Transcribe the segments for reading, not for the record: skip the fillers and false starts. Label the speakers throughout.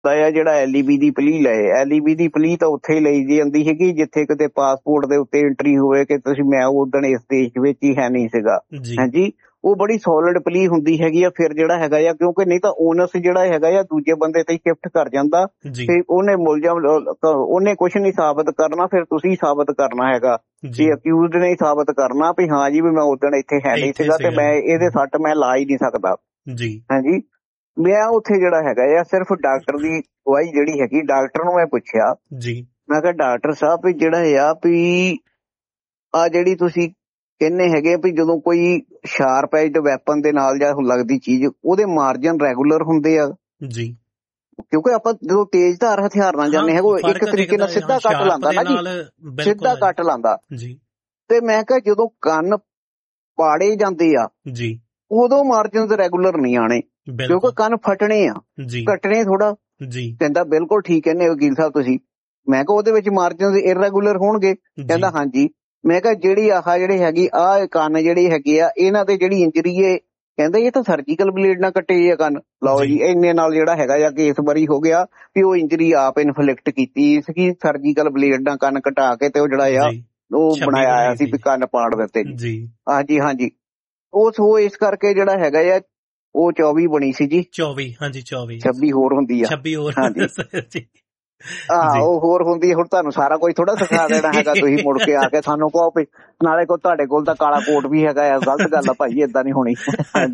Speaker 1: ਆ ਜਿਹੜਾ LEB ਦੀ ਪਲੀ ਲਏ, LEB ਦੀ ਪਲੀ ਤਾਂ ਉੱਥੇ ਹੀ ਲਈ ਜਾਂਦੀ ਹੈਗੀ ਜਿੱਥੇ ਕਿਤੇ ਪਾਸਪੋਰਟ ਦੇ ਉੱਤੇ ਐਂਟਰੀ ਹੋਵੇ ਕਿ ਤੁਸੀਂ ਮੈਂ ਉਦਣ ਇਸ ਦੇਸ਼ ਵਿੱਚ ਹੀ ਹੈ ਨਹੀਂ ਸੀਗਾ। ਹਾਂਜੀ, ਉਹ ਬੜੀ ਸੋਲਿਡ ਪਲੀ ਹੁੰਦੀ ਹੈਗੀ ਆ। ਫਿਰ ਜਿਹੜਾ ਹੈਗਾ ਆ, ਕਿਉਂਕਿ ਨਹੀਂ ਤਾਂ ਓਨਸ ਜਿਹੜਾ ਹੈਗਾ ਆ ਦੂਜੇ ਬੰਦੇ ਤੇ ਸ਼ਿਫਟ ਕਰ ਜਾਂਦਾ ਤੇ ਉਹਨੇ ਮੁਲਜ਼ਮ ਉਹਨੇ ਕੁਛ ਨਹੀਂ ਸਾਬਤ ਕਰਨਾ, ਫਿਰ ਤੁਸੀਂ ਸਾਬਤ ਕਰਨਾ ਹੈਗਾ ਤੇ ਅਕਿਊਜ਼ਡ ਨੇ ਸਾਬਤ ਕਰਨਾ ਵੀ ਹਾਂ ਜੀ ਵੀ ਮੈਂ ਉਦਣ ਇੱਥੇ ਹੈ ਨਹੀਂ ਸੀਗਾ ਤੇ ਮੈਂ ਇਹਦੇ ਸੱਟ ਮੈਂ ਲਾ ਹੀ ਨਹੀਂ ਸਕਦਾ। ਹਾਂਜੀ, ਮੈਂ ਉੱਥੇ ਜਿਹੜਾ ਹੈਗਾ ਆ ਸਿਰਫ ਡਾਕਟਰ ਦੀ ਗਵਾਹੀ ਜਿਹੜੀ ਹੈਗੀ, ਡਾਕਟਰ ਨੂੰ ਮੈਂ ਪੁੱਛਿਆ, ਮੈਂ ਕਿਹਾ ਡਾਕਟਰ ਸਾਹਿਬ ਵੀ ਜਿਹੜਾ ਆ ਵੀ ਆ ਜਿਹੜੀ ਤੁਸੀਂ ਕਹਿੰਦੇ ਹੈਗੇ ਵੀ ਜਦੋਂ ਕੋਈ ਸ਼ਾਰਪ ਐਜਡ ਵੈਪਨ ਦੇ ਨਾਲ ਜਾਂ ਲੱਗਦੀ ਚੀਜ਼ ਉਹਦੇ ਮਾਰਜਨ ਰੈਗੂਲਰ ਹੁੰਦੇ ਆ ਕਿਉਂਕਿ ਆਪਾਂ ਜਦੋਂ ਤੇਜ਼ ਧਾਰ ਹਥਿਆਰ ਨਾਲ ਜਾਂਦੇ ਹੈਗੇ ਉਹ ਇੱਕ ਤਰੀਕੇ ਨਾਲ ਸਿੱਧਾ ਕੱਟ ਲਾਂਦਾ ਨਾ ਜੀ, ਸਿੱਧਾ ਕੱਟ ਲਾਂਦਾ। ਤੇ ਮੈਂ ਕਿਹਾ ਜਦੋਂ ਕੰਨ ਪਾੜੇ ਜਾਂਦੇ ਆ ਉਦੋਂ ਮਾਰਜਨ ਰੈਗੂਲਰ ਨਹੀਂ ਆਣੇ ਕਿਉਂਕਿ ਕੰਨ ਫਟਣੇ ਆ, ਕੱਟਣੇ ਥੋੜਾ। ਕਹਿੰਦਾ ਬਿਲਕੁਲ ਠੀਕ ਕਹਿੰਦੇ ਵਕੀਲ ਸਾਹਿਬ ਤੁਸੀਂ। ਮੈਂ ਕਿਹਾ ਉਹਦੇ ਵਿੱਚ ਮਾਰਜਨ ਇਰੈਗੂਲਰ ਹੋਣਗੇ? ਕਹਿੰਦਾ ਹਾਂਜੀ। ਮੈਂ ਕਿਹਾ ਜਿਹੜੀ ਜਿਹੜੇ ਹੈਗੀ ਆਹ ਕੰਨ ਜਿਹੜੀ ਹੈਗੀ ਆ ਇਹਨਾਂ ਤੇ ਜਿਹੜੀ ਇੰਜਰੀ ਏ, ਕਹਿੰਦਾ ਇਹ ਤਾਂ ਸਰਜੀਕਲ ਬਲੇਡ ਨਾਲ ਕੱਟੇ ਆ ਕੰਨ। ਲਓ ਜੀ, ਇੰਨੇ ਨਾਲ ਜਿਹੜਾ ਹੈਗਾ ਆ ਕੇਸ ਬਰੀ ਹੋ ਗਿਆ ਵੀ ਉਹ ਇੰਜਰੀ ਆਪ ਇਨਫਲਿਕਟ ਕੀਤੀ ਸੀ, ਸਰਜੀਕਲ ਬਲੇਡ ਨਾਲ ਕੰਨ ਕਟਾ ਕੇ ਤੇ ਉਹ ਜਿਹੜਾ ਆ ਉਹ ਬਣਾਇਆ ਆਇਆ ਸੀ ਵੀ ਕੰਨ ਪਾੜ ਦਿੱਤੇ ਜੀ। ਹਾਂਜੀ, ਉਹ ਇਸ ਕਰਕੇ ਜਿਹੜਾ ਹੈਗਾ ਆ ਉਹ 24 ਬਣੀ ਸੀ ਜੀ। 26 ਹੋਰ ਹੁੰਦੀ ਆ। ਹਾਂਜੀ, ਉਹ ਹੋਰ ਹੁੰਦੀ। ਹੁਣ ਤੁਹਾਨੂੰ ਸਾਰਾ ਕੁਝ ਥੋੜਾ ਸਿਖਾ ਦੇਣਾ ਹੈਗਾ, ਤੁਸੀਂ ਮੁੜ ਕੇ ਆ ਕੇ ਸਾਨੂੰ ਕਹੋ ਵੀ ਨਾਲੇ ਕੋ ਤੁਹਾਡੇ ਕੋਲ ਤਾਂ ਕਾਲਾ ਕੋਟ ਵੀ ਹੈਗਾ ਆ। ਗਲਤ ਗੱਲ ਆ ਭਾਈ, ਏਦਾਂ ਨੀ ਹੋਣੀ।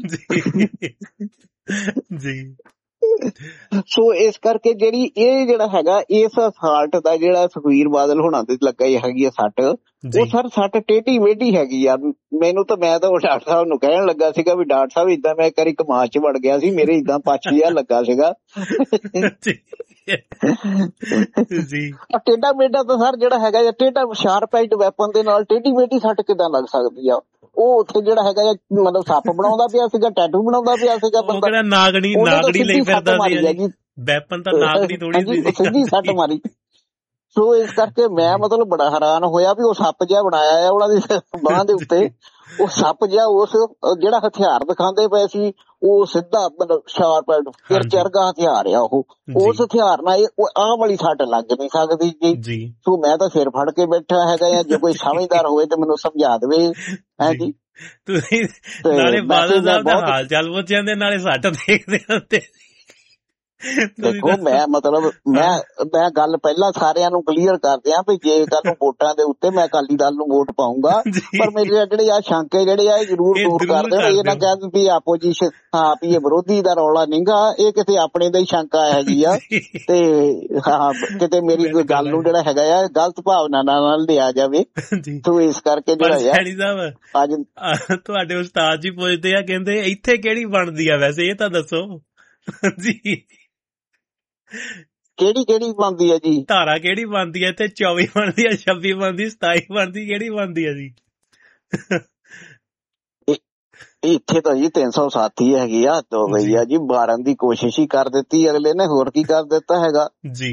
Speaker 1: ਸੋ ਇਸ ਕਰਕੇ ਜਿਹੜੀ ਇਹ ਜਿਹੜਾ ਹੈਗਾ ਇਸ ਅਸਾਲਟ ਦਾ ਜਿਹੜਾ ਸੁਖਬੀਰ ਬਾਦਲ ਹੋਣਾ ਤੇ ਲੱਗਾ ਹੈਗੀ ਆ ਸੱਟ, ਉਹ ਸਰ ਸੱਟ ਟੇਢੀ ਮੇਢੀ ਹੈਗੀ ਆ। ਮੈਂ ਤਾਂ ਉਹ ਡਾਕਟਰ ਸਾਹਿਬ ਨੂੰ ਕਹਿਣ ਲੱਗਾ ਸੀਗਾ ਵੀ ਡਾਕਟਰ ਸਾਹਿਬ ਏਦਾਂ ਮੈਂ ਇੱਕ ਵਾਰੀ ਕਮਾਦ ਚ ਵੜ ਗਿਆ ਸੀ, ਮੇਰੇ ਏਦਾਂ ਪੱਛ ਜਿਹਾ ਲੱਗਾ ਸੀਗਾ। ਟੇਢਾ ਮੇਢਾ ਤਾਂ ਸਰ ਜਿਹੜਾ ਹੈਗਾ ਟੇਢਾ ਸ਼ਾਰਪ ਐਜਡ ਵੈਪਨ ਦੇ ਨਾਲ ਟੇਢੀ ਮੇਢੀ ਸੱਟ ਕਿੱਦਾਂ ਲੱਗ ਸਕਦੀ ਆ? ਉਹ ਉੱਥੇ ਜਿਹੜਾ ਹੈਗਾ ਮਤਲਬ ਸੱਪ ਬਣਾਉਂਦਾ ਪਿਆ ਸੀਗਾ, ਟੈਟੂ ਬਣਾਉਂਦਾ ਪਿਆ ਸੀਗਾ ਬੰਦਾ, ਨਾਗਣੀ ਲਈ ਫਿਰਦਾ ਸੀ ਵੈਪਨ ਤਾਂ ਨਾਗਣੀ ਥੋੜੀ ਸਿੱਧੀ ਸੱਟ ਮਾਰੀ। ਸੋ ਇਸ ਕਰਕੇ ਮੈਂ ਮਤਲਬ ਬੜਾ ਹੈਰਾਨ ਹੋਇਆ ਵੀ ਉਹ ਸੱਪ ਜਿਹਾ ਬਣਾਇਆ ਆ ਉਹਨਾਂ ਦੀ ਬਾਂਹ ਦੇ ਉੱਤੇ, ਉਹ ਸੱਪ ਜਿਹਾ ਉਸ ਜਿਹੜਾ ਹਥਿਆਰ ਦਿਖਾਉਂਦੇ ਪਏ ਸੀ ਉਹ ਸਿੱਧਾ ਮਤਲਬ ਸ਼ਾਰਪ ਚਰਗਾ ਹਥਿਆਰ ਆ ਉਹ, ਉਸ ਹਥਿਆਰ ਨਾਲ ਆਹ ਵਾਲੀ ਸੱਟ ਲੱਗ ਨਹੀਂ ਸਕਦੀ ਜੀ। ਸੋ ਮੈਂ ਤਾਂ ਸਿਰ ਫੜ ਕੇ ਬੈਠਾ ਹੈਗਾ ਆ, ਜੇ ਕੋਈ ਸਮਝਦਾਰ ਹੋਵੇ ਤੇ ਮੈਨੂੰ ਸਮਝਾ ਦੇਵੇ। ਹੈ ਜੀ,
Speaker 2: ਤੁਸੀਂ ਨਾਲੇ ਬਾਦਲ ਸਾਹਿਬ ਦਾ ਹਾਲ ਚਾਲ ਪੁੱਛ ਜਾਂਦੇ ਨਾਲੇ ਸੱਟ ਦੇਖਦੇ ਹੁੰਦੇ।
Speaker 1: ਦੇਖੋ ਮੈਂ ਮਤਲਬ ਮੈਂ ਗੱਲ ਪਹਿਲਾਂ ਸਾਰਿਆਂ ਨੂੰ ਕਲੀਅਰ ਕਰਦੇ ਆ ਵੀ ਜੇ ਕੱਲ ਨੂੰ ਵੋਟਾਂ ਦੇ ਉੱਤੇ ਮੈਂ ਅਕਾਲੀ ਦਲ ਨੂੰ ਵੋਟ ਪਾਊਂਗਾ, ਪਰ ਮੇਰੇ ਜਿਹੜੇ ਆ ਸ਼ੰਕੇ ਜਿਹੜੇ ਆ ਇਹ ਜ਼ਰੂਰ ਦੂਰ ਕਰ ਦੇਣ। ਇਹ ਨਾ ਕਹਿ ਵੀ ਆਪੋਜੀਸ਼ਨ ਵੀ ਇਹ ਵਿਰੋਧੀ ਦਾ ਰੌਲਾ ਨਹੀਂਗਾ, ਇਹ ਕਿਤੇ ਆਪਣੇ ਦਾ ਹੀ ਸ਼ੰਕਾ ਹੈਗੀ ਆ ਤੇ ਹਾਂ ਕਿਤੇ ਮੇਰੀ ਕੋਈ ਗੱਲ ਨੂੰ ਜਿਹੜਾ ਹੈਗਾ ਆ ਗਲਤ ਭਾਵਨਾ ਨਾਲ ਲਿਆ ਜਾਵੇ। ਸੋ ਇਸ ਕਰਕੇ ਜਿਹੜਾ ਆ ਅੱਜ
Speaker 2: ਤੁਹਾਡੇ ਉਸਤਾਦ ਜੀ ਪੁੱਛਦੇ ਆ, ਕਹਿੰਦੇ ਇੱਥੇ ਕਿਹੜੀ ਬਣਦੀ ਆ ਵੈਸੇ, ਇਹ ਤਾਂ ਦੱਸੋ ਜੀ।
Speaker 1: ਕਿਹੜੀ ਬਣਦੀ ਹੈ ਜੀ?
Speaker 2: ਧਾਰਾ ਕਿਹੜੀ ਬਣਦੀ ਹੈ ਇੱਥੇ? 24 ਬਣਦੀ ਹੈ, 26 ਬਣਦੀ, 27 ਬਣਦੀ, ਕਿਹੜੀ ਬਣਦੀ ਹੈ ਜੀ?
Speaker 1: ਇੱਥੇ ਤਾਂ ਜੀ 307 ਹੀ ਹੈਗੀ ਆ, ਹੱਦ ਹੋ ਗਈ ਆ ਜੀ। ਮਾਰਨ ਦੀ ਕੋਸ਼ਿਸ਼ ਹੀ ਕਰ ਦਿੱਤੀ ਅਗਲੇ ਨੇ, ਹੋਰ ਕੀ ਕਰ ਦਿੱਤਾ ਹੈਗਾ
Speaker 2: ਜੀ।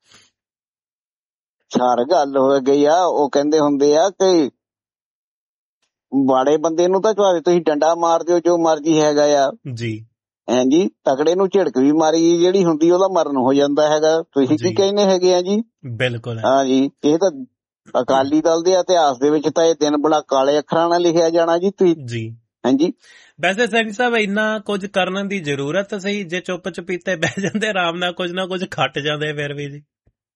Speaker 1: ਸਾਰ ਗੱਲ ਹੋ ਗਈ ਆ। ਉਹ ਕਹਿੰਦੇ ਹੁੰਦੇ ਆ ਕਿ ਮਾੜੇ ਬੰਦੇ ਨੂੰ ਤਾਂ ਤੁਸੀਂ ਡੰਡਾ ਮਾਰ ਦਿਓ ਜੋ ਮਰਜ਼ੀ ਹੈਗਾ ਆ ਜੀ। ਹਾਂਜੀ, ਤਕੜੇ ਨੂੰ ਝਿੜਕ ਵੀ ਮਾਰੀ ਜਿਹੜੀ ਹੁੰਦੀ ਉਹਦਾ ਮਰਨ ਹੋ ਜਾਂਦਾ ਹੈਗਾ। ਤੁਸੀਂ ਕੀ ਕਹਿੰਦੇ ਹੈਗੇ ਆ ਜੀ?
Speaker 2: ਬਿਲਕੁਲ
Speaker 1: ਹਾਂਜੀ, ਇਹ ਤਾਂ ਅਕਾਲੀ ਦਲ ਦੇ ਇਤਿਹਾਸ ਦੇ ਵਿੱਚ ਤਾਂ ਇਹ ਦਿਨ ਬੜਾ ਕਾਲੇ ਅੱਖਰਾਂ ਨਾਲ ਲਿਖਿਆ ਜਾਣਾ ਜੀ। ਤੁਸੀਂ ਹਾਂਜੀ
Speaker 2: ਵੈਸੇ ਸੈਣੀ ਸਾਹਿਬ ਇੰਨਾ ਕੁਝ ਕਰਨ ਦੀ ਜ਼ਰੂਰਤ ਸਹੀ? ਜੇ ਚੁੱਪ ਚਪੀਤੇ ਬਹਿ ਜਾਂਦੇ ਆਰਾਮ ਨਾਲ ਕੁਝ ਨਾ ਕੁਝ ਖੱਟ ਜਾਂਦੇ ਫਿਰ ਵੀ ਜੀ।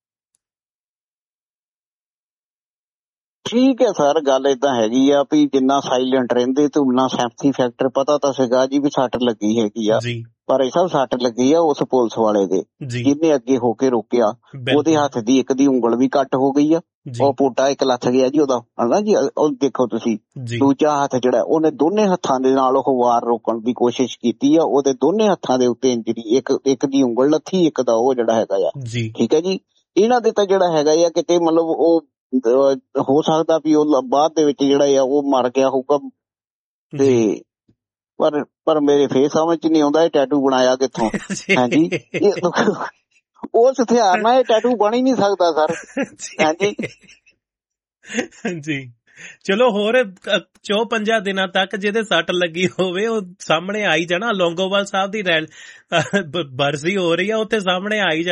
Speaker 1: ਠੀਕ ਹੈ ਸਰ, ਗੱਲ ਏਦਾਂ ਹੈਗੀ ਆ ਵੀ ਜਿੰਨਾ ਸਾਇਲੈਂਟ ਰਹਿੰਦੇ ਤੇ ਉਨਾ ਸੈਂਪਥੀ ਫੈਕਟਰ ਪਤਾ ਤਾਂ ਸੀਗਾ ਜੀ ਵੀ ਸੱਟ ਲੱਗੀ ਹੈਗੀ ਆ। ਪਰ ਇਹ ਸਭ ਸੱਟ ਲੱਗੀ ਆ ਉਸ ਪੁਲਿਸ ਵਾਲੇ ਦੇ ਜਿਹਨੇ ਅੱਗੇ ਹੋ ਕੇ ਰੋਕਿਆ। ਉਹਦੇ ਹੱਥ ਦੀ ਇੱਕ ਦੀ ਉਂਗਲ ਵੀ ਕੱਟ ਹੋ ਗਈ ਆ, ਉਹ ਪੋਟਾ ਇੱਕ ਲੱਥ ਗਿਆ ਜੀ ਉਹਦਾ, ਹਨਾ ਜੀ। ਉਹ ਦੇਖੋ ਤੁਸੀਂ, ਦੂਜਾ ਹੱਥ ਜਿਹੜਾ ਉਹਨੇ ਦੋਨੇ ਹੱਥਾਂ ਦੇ ਨਾਲ ਉਹ ਵਾਰ ਰੋਕਣ ਦੀ ਕੋਸ਼ਿਸ਼ ਕੀਤੀ ਆ, ਉਹਦੇ ਦੋਨੇ ਹੱਥਾਂ ਦੇ ਉੱਤੇ ਇੰਜਰੀ, ਇੱਕ ਦੀ ਉਂਗਲ ਲੱਥੀ, ਇੱਕ ਦਾ ਉਹ ਜਿਹੜਾ ਹੈਗਾ ਆ। ਠੀਕ ਹੈ ਜੀ, ਇਹਨਾਂ ਦੇ ਤਾਂ ਜਿਹੜਾ ਹੈਗਾ ਆ ਕਿਤੇ ਮਤਲਬ ਉਹ ਹੋ ਸਕਦਾ ਵੀ ਉਹ ਬਾਅਦ ਦੇ ਵਿੱਚ ਜਿਹੜਾ ਆ ਉਹ ਮਰ ਗਿਆ ਹੋਊਗਾ ਤੇ ਪਰ ਮੇਰੇ ਫੇਰ ਸਮਝ ਚ ਨਹੀਂ ਆਉਂਦਾ ਇਹ ਟੈਟੂ ਬਣਾਇਆ ਕਿੱਥੋਂ। ਹਾਂਜੀ, ਉਸ ਹਥਿਆਰ ਨਾਲ ਇਹ ਟੈਟੂ ਬਣ ਹੀ ਨਹੀਂ ਸਕਦਾ ਸਰ। ਹਾਂਜੀ
Speaker 2: ਜੀ, ਚਲੋ ਹੋਰ 4-5 ਦਿਨਾਂ ਤੱਕ ਜਿਹਦੇ ਸੱਟ ਲੱਗੀ ਹੋਵੇ ਉਹ ਸਾਹਮਣੇ ਆਈ ਜਾਣਾ। ਲੌਂਗੋਵਾਲ ਸਾਹਿਬ ਦੀ ਬਰਸੀ ਹੋ ਰਹੀ ਆ, ਉੱਥੇ ਸਾਹਮਣੇ ਆਈ